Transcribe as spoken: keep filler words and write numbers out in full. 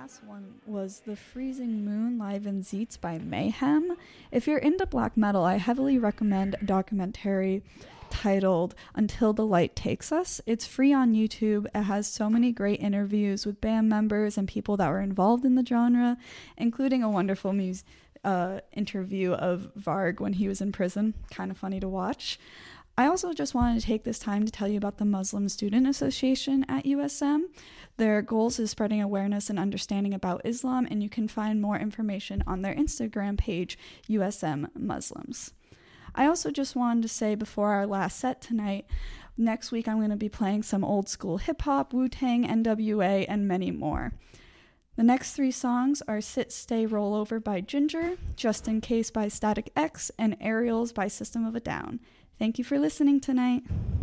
last one was The Freezing Moon live in Zeets by Mayhem. If you're into black metal, I heavily recommend a documentary titled Until the Light Takes Us. It's free on YouTube. It has so many great interviews with band members and people that were involved in the genre, including a wonderful mus- uh, interview of Varg when he was in prison. Kind of funny to watch. I also just wanted to take this time to tell you about the Muslim Student Association at U S M. Their goals is spreading awareness and understanding about Islam, and you can find more information on their Instagram page, U S M Muslims. I also just wanted to say before our last set tonight, next week I'm going to be playing some old school hip-hop, Wu-Tang, N W A, and many more. The next three songs are Sit, Stay, Roll Over by Ginger, Just In Case by Static X, and Aerials by System of a Down. Thank you for listening tonight.